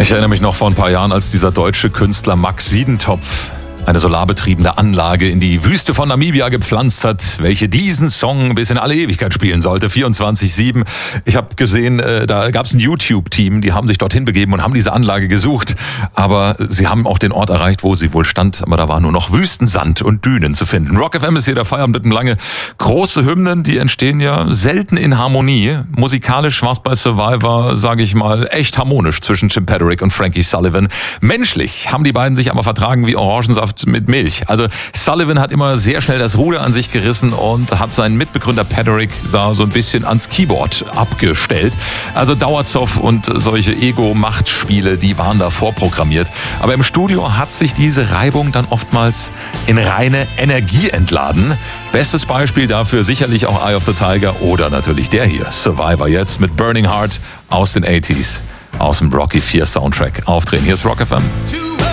Ich erinnere mich noch vor ein paar Jahren, als dieser deutsche Künstler Max Siedentopf eine solarbetriebene Anlage in die Wüste von Namibia gepflanzt hat, welche diesen Song bis in alle Ewigkeit spielen sollte, 24/7. Ich habe gesehen, da gab es ein YouTube-Team, die haben sich dorthin begeben und haben diese Anlage gesucht. Aber sie haben auch den Ort erreicht, wo sie wohl stand. Aber da war nur noch Wüstensand und Dünen zu finden. Rock FM ist hier der Feierabend mit einem lange. Große Hymnen, die entstehen ja selten in Harmonie. Musikalisch war es bei Survivor, sage ich mal, echt harmonisch zwischen Jim Patrick und Frankie Sullivan. Menschlich haben die beiden sich aber vertragen wie Orangensaft mit Milch. Also Sullivan hat immer sehr schnell das Ruder an sich gerissen und hat seinen Mitbegründer Patrick da so ein bisschen ans Keyboard abgestellt. Also Dauerzoff und solche Ego-Machtspiele, die waren da vorprogrammiert. Aber im Studio hat sich diese Reibung dann oftmals in reine Energie entladen. Bestes Beispiel dafür sicherlich auch Eye of the Tiger oder natürlich der hier, Survivor jetzt mit Burning Heart aus den 80s, aus dem Rocky IV Soundtrack aufdrehen. Hier ist Rock FM.